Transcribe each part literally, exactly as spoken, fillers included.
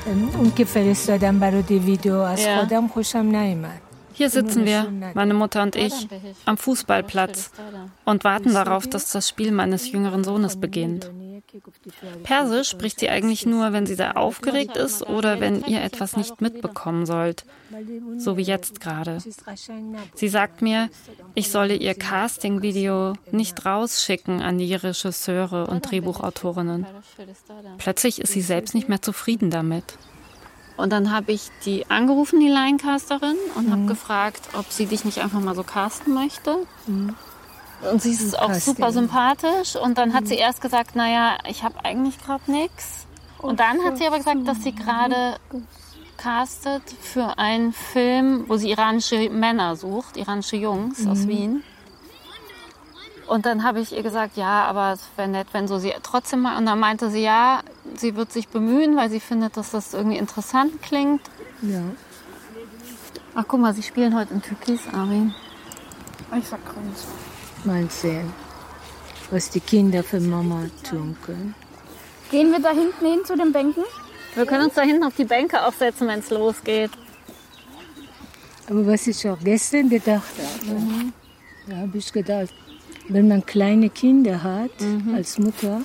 اون که فرستادم برای دی ویدیو از خودم خوشم نیامد. Hier sitzen wir, meine Mutter und ich, am Fußballplatz und warten darauf, dass das Spiel meines jüngeren Sohnes beginnt. Persisch spricht sie eigentlich nur, wenn sie sehr aufgeregt ist oder wenn ihr etwas nicht mitbekommen sollt, so wie jetzt gerade. Sie sagt mir, ich solle ihr Casting-Video nicht rausschicken an die Regisseure und Drehbuchautorinnen. Plötzlich ist sie selbst nicht mehr zufrieden damit. Und dann habe ich die angerufen, die Laiencasterin, und mhm. habe gefragt, ob sie dich nicht einfach mal so casten möchte. Mhm. Und sie ist auch super sympathisch. Und dann hat sie erst gesagt, naja, ich habe eigentlich gerade nichts. Und dann hat sie aber gesagt, dass sie gerade castet für einen Film, wo sie iranische Männer sucht, iranische Jungs mhm. aus Wien. Und dann habe ich ihr gesagt, ja, aber es wäre nett, wenn so sie trotzdem mal... Und dann meinte sie, ja, sie wird sich bemühen, weil sie findet, dass das irgendwie interessant klingt. Ja. Ach, guck mal, sie spielen heute in Türkis, Armin. Ich sag Grüß. Mal sehen, was die Kinder für Mama tun können. Gehen wir da hinten hin zu den Bänken? Wir können uns da hinten auf die Bänke aufsetzen, wenn es losgeht. Aber was ich auch gestern gedacht habe, mhm. da habe ich gedacht, wenn man kleine Kinder hat, mhm. als Mutter,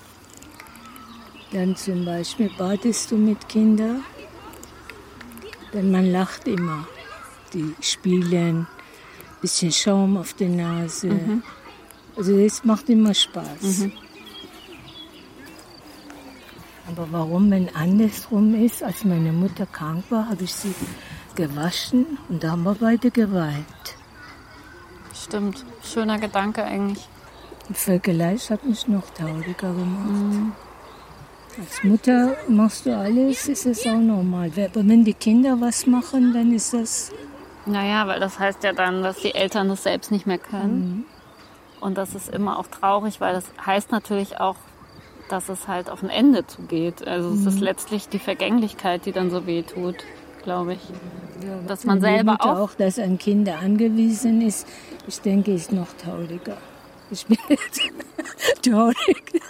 dann zum Beispiel badest du mit Kindern, dann man lacht immer. Die spielen, bisschen Schaum auf der Nase. Mhm. Also das macht immer Spaß. Mhm. Aber warum, wenn andersrum ist, als meine Mutter krank war, habe ich sie gewaschen und da haben wir beide geweint. Stimmt, schöner Gedanke eigentlich. Der Vergleich hat mich noch trauriger gemacht. Mhm. Als Mutter machst du alles, ist es auch normal. Aber wenn die Kinder was machen, dann ist das... Naja, weil das heißt ja dann, dass die Eltern das selbst nicht mehr können. Mhm. Und das ist immer auch traurig, weil das heißt natürlich auch, dass es halt auf ein Ende zugeht. Also mhm. es ist letztlich die Vergänglichkeit, die dann so weh tut, glaube ich. Ja, dass man selber auch, auch, dass an Kinder angewiesen ist, ich denke, ist noch trauriger. Ich bin jetzt traurig.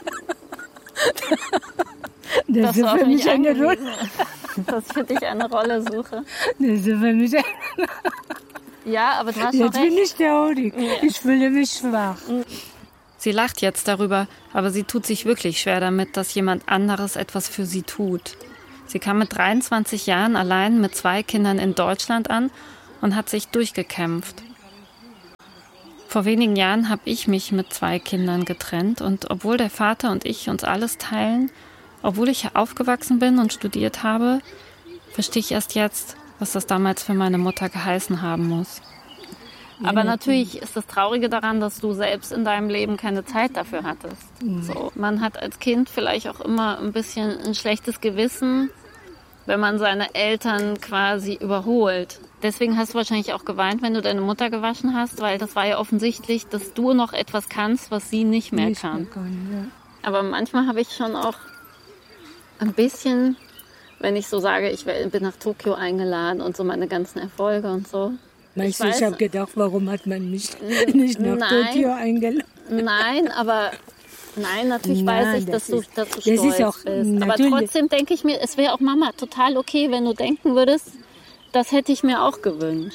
Das, das ist für mich eine Rolle. Dass ich für dich eine Rolle suche. Das ist für mich eine... Ja, aber du hast jetzt schon recht. Jetzt bin ich traurig. Ja. Ich fühle mich schwach. Sie lacht jetzt darüber, aber sie tut sich wirklich schwer damit, dass jemand anderes etwas für sie tut. Sie kam mit dreiundzwanzig Jahren allein mit zwei Kindern in Deutschland an und hat sich durchgekämpft. Vor wenigen Jahren habe ich mich mit zwei Kindern getrennt und obwohl der Vater und ich uns alles teilen, obwohl ich hier aufgewachsen bin und studiert habe, verstehe ich erst jetzt, was das damals für meine Mutter geheißen haben muss. Aber natürlich ist das Traurige daran, dass du selbst in deinem Leben keine Zeit dafür hattest. Mhm. So, man hat als Kind vielleicht auch immer ein bisschen ein schlechtes Gewissen, wenn man seine Eltern quasi überholt. Deswegen hast du wahrscheinlich auch geweint, wenn du deine Mutter gewaschen hast, weil das war ja offensichtlich, dass du noch etwas kannst, was sie nicht mehr nicht kann. Mehr kann ja. Aber manchmal habe ich schon auch ein bisschen, wenn ich so sage, ich bin nach Tokio eingeladen und so meine ganzen Erfolge und so. Meinst du, ich, ich habe gedacht, warum hat man mich nicht nach nein, Tokio eingeladen? Nein, aber nein, natürlich nein, weiß ich, das dass du, ist, dass du das stolz ist auch, bist. Aber trotzdem denke ich mir, es wäre auch Mama total okay, wenn du denken würdest, das hätte ich mir auch gewünscht.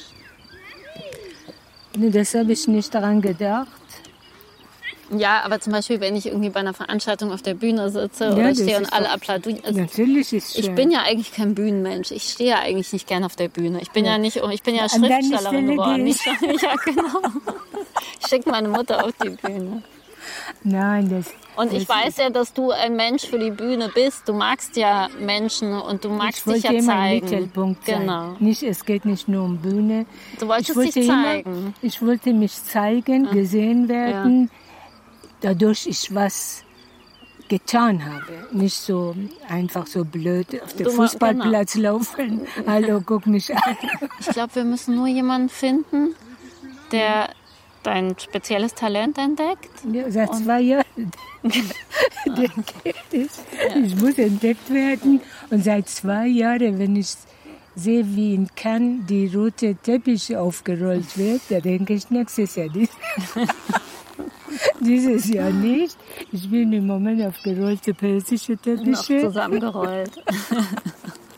Nee, das habe ich nicht daran gedacht. Ja, aber zum Beispiel, wenn ich irgendwie bei einer Veranstaltung auf der Bühne sitze ja, oder stehe und alle applaudieren. Also natürlich ist schön. Ich bin ja eigentlich kein Bühnenmensch. Ich stehe ja eigentlich nicht gern auf der Bühne. Ich bin ja, ja nicht, ich bin ja Schriftstellerin geworden. Nicht, ja, genau. Ich schicke meine Mutter auf die Bühne. Nein, das... Und ich das weiß ja, dass du ein Mensch für die Bühne bist. Du magst ja Menschen und du magst dich ja zeigen. Ich Mittelpunkt genau. sein. Nicht, es geht nicht nur um Bühne. Du wolltest ich wollte dich immer, zeigen. Ich wollte mich zeigen, ja. gesehen werden, ja. dadurch ich was getan habe. Nicht so einfach so blöd auf dem Fußballplatz genau. laufen. Hallo, guck mich an. Ich glaube, wir müssen nur jemanden finden, der dein spezielles Talent entdeckt. Ja, seit zwei Jahren. Ich muss entdeckt werden. Und seit zwei Jahren, wenn ich sehe, wie in Cannes die rote Teppich aufgerollt wird, da denke ich, nächstes Jahr nicht. Dieses Jahr nicht. Ich bin im Moment auf gerollte persische Teppiche. Noch zusammengerollt.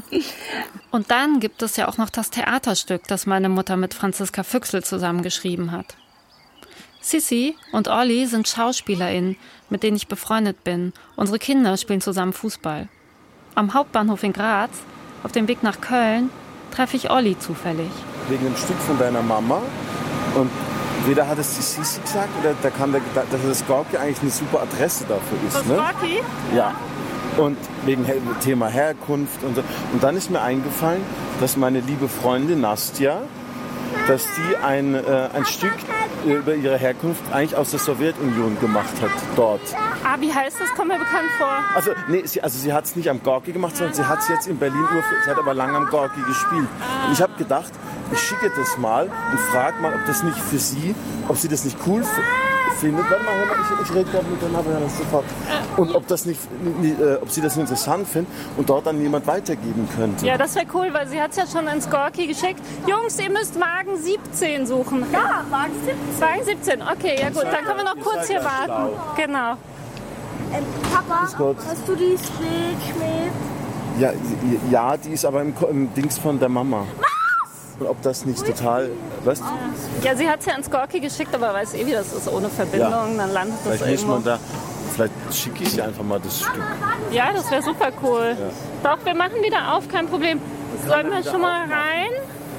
Und dann gibt es ja auch noch das Theaterstück, das meine Mutter mit Franziska Füchsel zusammengeschrieben hat. Sissi und Olli sind SchauspielerInnen, mit denen ich befreundet bin. Unsere Kinder spielen zusammen Fußball. Am Hauptbahnhof in Graz, auf dem Weg nach Köln, treffe ich Olli zufällig. Wegen einem Stück von deiner Mama. Und weder hat es die Sissi gesagt, oder da kam der Gedanke, dass das Gorki eigentlich eine super Adresse dafür ist. Das ne? Gorki? Ja. Und wegen Thema Herkunft und so. Und dann ist mir eingefallen, dass meine liebe Freundin Nastja, dass die ein, äh, ein Stück über ihre Herkunft eigentlich aus der Sowjetunion gemacht hat, dort. Ah, wie heißt das? Kommt mir bekannt vor. Also, nee, sie, also sie hat es nicht am Gorki gemacht, sondern sie hat es jetzt in Berlin urführt. Sie hat aber lange am Gorki gespielt. Und ich habe gedacht, ich schicke das mal und frage mal, ob das nicht für sie, ob sie das nicht cool findet. Warte mal, hör mal, ich, ich rede gerade mit der Navia sofort. Und ob, das nicht, äh, ob sie das interessant findet und dort dann jemand weitergeben könnte. Ja, das wäre cool, weil sie hat es ja schon ins Gorki geschickt. Jungs, ihr müsst Wagen siebzehn suchen. Ja, Wagen siebzehn. Wagen siebzehn, okay, ja gut. Dann können wir noch kurz hier warten. Genau. Ähm, Papa, hast du die Schmidt? Ja, ja, die ist aber im, im Dings von der Mama. Und ob das nicht total... Weißt du? Ja, sie hat es ja ins Gorki geschickt, aber weiß eh, wie das ist. Ohne Verbindung, ja. Dann landet das vielleicht irgendwo. Muss man da, vielleicht schicke ich sie einfach mal das Stück. Ja, das wäre super cool. Ja. Doch, wir machen wieder auf, kein Problem. Sollen wir schon mal rein?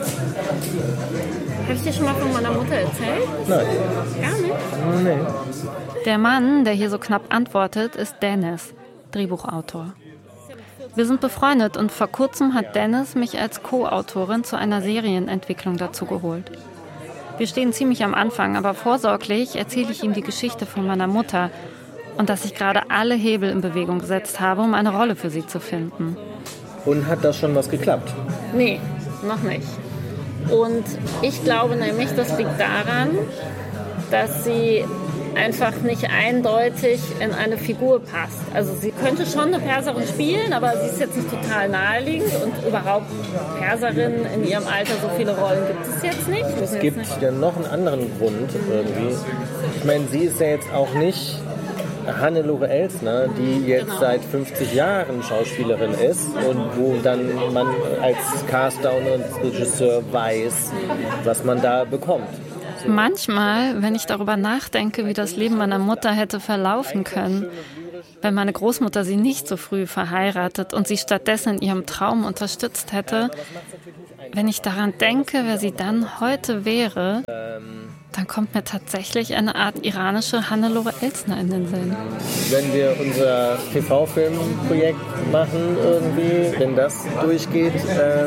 Habe ich dir schon mal von meiner Mutter erzählt? Nein. Gar nicht? Nee. Der Mann, der hier so knapp antwortet, ist Dennis, Drehbuchautor. Wir sind befreundet und vor kurzem hat Dennis mich als Co-Autorin zu einer Serienentwicklung dazu geholt. Wir stehen ziemlich am Anfang, aber vorsorglich erzähle ich ihm die Geschichte von meiner Mutter und dass ich gerade alle Hebel in Bewegung gesetzt habe, um eine Rolle für sie zu finden. Und hat das schon was geklappt? Nee, noch nicht. Und ich glaube nämlich, das liegt daran, dass sie einfach nicht eindeutig in eine Figur passt. Also sie könnte schon eine Perserin spielen, aber sie ist jetzt nicht total naheliegend und überhaupt Perserinnen in ihrem Alter, so viele Rollen gibt es jetzt nicht. Es gibt nicht. Ja noch einen anderen Grund irgendwie. Ich meine, sie ist ja jetzt auch nicht Hannelore Elsner, die jetzt genau. seit fünfzig Jahren Schauspielerin ist und wo dann man als Caster und Regisseur weiß, was man da bekommt. Manchmal, wenn ich darüber nachdenke, wie das Leben meiner Mutter hätte verlaufen können, wenn meine Großmutter sie nicht so früh verheiratet und sie stattdessen in ihrem Traum unterstützt hätte, wenn ich daran denke, wer sie dann heute wäre, dann kommt mir tatsächlich eine Art iranische Hannelore Elsner in den Sinn. Wenn wir unser T V-Filmprojekt machen irgendwie, wenn das durchgeht, ähm,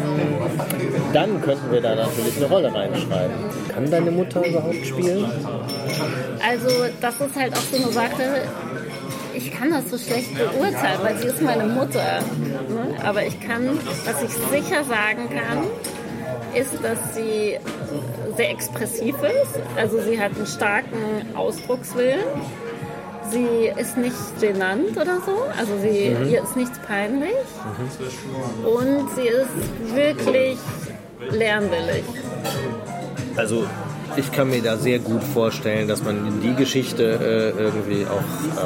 dann könnten wir da natürlich eine Rolle reinschreiben. Kann deine Mutter überhaupt spielen? Also das ist halt auch so eine Sache, ich kann das so schlecht beurteilen, weil sie ist meine Mutter. Ne? Aber ich kann, was ich sicher sagen kann, ist, dass sie sehr expressiv ist. Also sie hat einen starken Ausdruckswillen. Sie ist nicht genannt oder so. Also sie, mhm. ihr ist nichts peinlich. Mhm. Und sie ist wirklich lernwillig. Also ich kann mir da sehr gut vorstellen, dass man in die Geschichte äh, irgendwie auch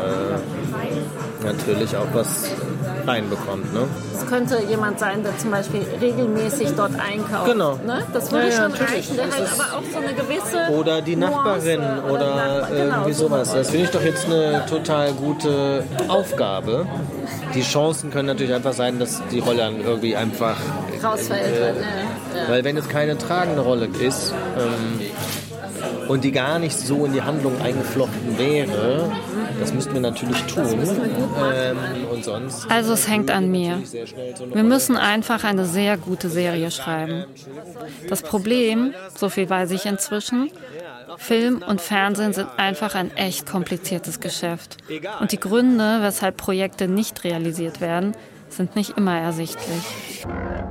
äh, natürlich auch was reinbekommt. Ne? Es könnte jemand sein, der zum Beispiel regelmäßig dort einkauft. Genau. Ne? Das würde ja, ja, schon reichen. Der halt aber auch so eine gewisse oder die Nachbarin Nuance oder, oder Nachbar, irgendwie genau, sowas. Das finde ich doch jetzt eine total gute Aufgabe. Die Chancen können natürlich einfach sein, dass die Rolle dann irgendwie einfach rausfällt. Äh, ja. Ja. Weil wenn es keine tragende Rolle ist ähm, und die gar nicht so in die Handlung eingeflochten wäre, das müssten wir natürlich tun. Ähm, und sonst also es hängt an mir. Wir müssen einfach eine sehr gute Serie schreiben. Das Problem, so viel weiß ich inzwischen, Film und Fernsehen sind einfach ein echt kompliziertes Geschäft. Und die Gründe, weshalb Projekte nicht realisiert werden, sind nicht immer ersichtlich.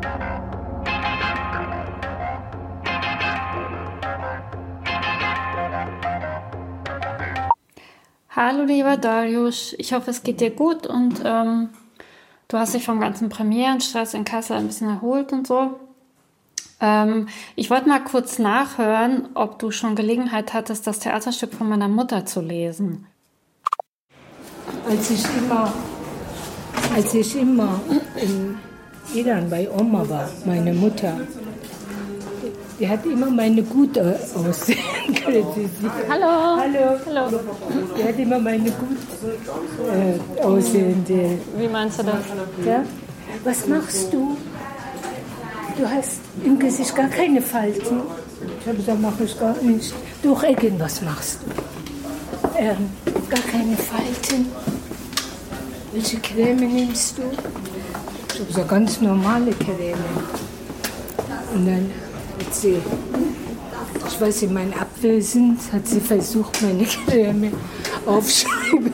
Hallo lieber Darius, ich hoffe es geht dir gut und ähm, du hast dich vom ganzen Premierenstress in Kassel ein bisschen erholt und so. Ähm, ich wollte mal kurz nachhören, ob du schon Gelegenheit hattest, das Theaterstück von meiner Mutter zu lesen. Als ich immer, als ich immer in Iran bei Oma war, meine Mutter. Die hat immer meine gut Aussehen kritisiert. Hallo. Hallo. Hallo. Die hat immer meine gut äh, Aussehende. Wie meinst du das? Ja? Was machst du? Du hast im Gesicht gar keine Falten. Ich habe gesagt, mache ich gar nicht. Doch irgendwas machst du. Ähm, gar keine Falten. Welche Creme nimmst du? Ich habe gesagt, ganz normale Creme. Und dann hat sie, ich weiß, in meinem Abwesen hat sie versucht, meine Creme aufzuschreiben.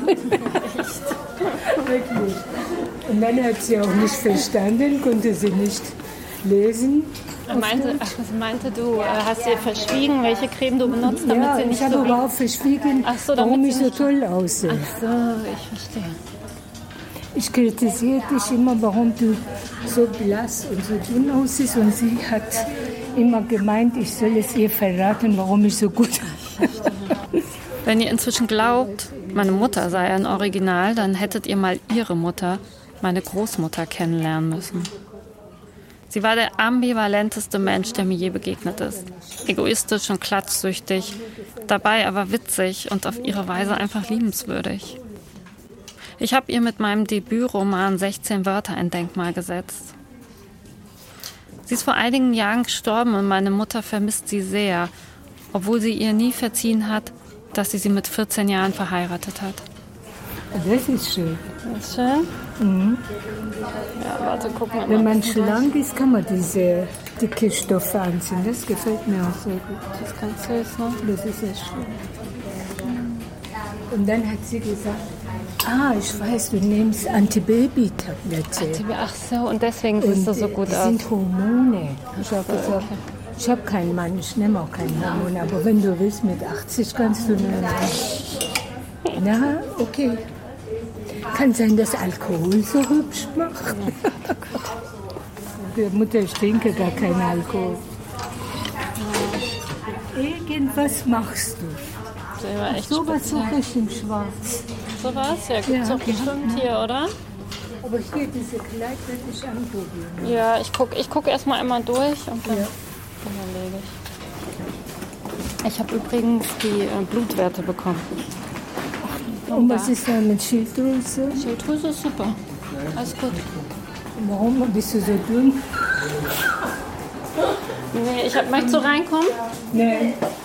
Wirklich. Und dann hat sie auch nicht verstanden, konnte sie nicht lesen. Meinte, ach, sie meinte, du äh, hast ihr verschwiegen, welche Creme du benutzt, damit ja, sie nicht ich habe so... aber auch verschwiegen, ach so, warum ich so nicht... toll aussehe. Ach so, ich verstehe. Ich kritisiere dich immer, warum du so blass und so dünn aussiehst. Und sie hat immer gemeint, ich soll es ihr verraten, warum ich so gut aussehe. Wenn ihr inzwischen glaubt, meine Mutter sei ein Original, dann hättet ihr mal ihre Mutter, meine Großmutter, kennenlernen müssen. Sie war der ambivalenteste Mensch, der mir je begegnet ist. Egoistisch und klatschsüchtig, dabei aber witzig und auf ihre Weise einfach liebenswürdig. Ich habe ihr mit meinem Debütroman sechzehn Wörter ein Denkmal gesetzt. Sie ist vor einigen Jahren gestorben und meine Mutter vermisst sie sehr, obwohl sie ihr nie verziehen hat, dass sie sie mit vierzehn Jahren verheiratet hat. Das ist schön. Das ist schön? Mhm. Ja, warte, guck mal. Wenn man schlank ist, kann man diese dicke Stoffe anziehen. Das gefällt mir auch sehr gut. Das ist ganz süß, ne? Das ist sehr schön. Und dann hat sie gesagt, ah, ich weiß, du nimmst Antibaby-Tablette. Antibaby, ach so, und deswegen siehst du so gut das aus. Das sind Hormone. Ich habe gesagt, okay. Ich habe keinen Mann, ich nehme auch keine Hormone. Aber wenn du willst, mit achtzig kannst du nehmen. Na, okay. Kann sein, dass Alkohol so hübsch macht. Die Mutter, ich trinke gar keinen Alkohol. Irgendwas machst du. Ja, echt so was suche ich in Schwarz. So was? Ja, gibt es ja, doch bestimmt hier, oder? Aber hier, diese Kleid werde ich anprobieren. Ja, ich gucke ich guck erstmal einmal durch und dann ja. überlege ich. Ich habe übrigens die äh, Blutwerte bekommen. Und was ist da mit Schilddrüse? Schilddrüse ist super. Alles gut. Warum bist du so dünn? Nee, ich hab, möchtest du reinkommen? Nee.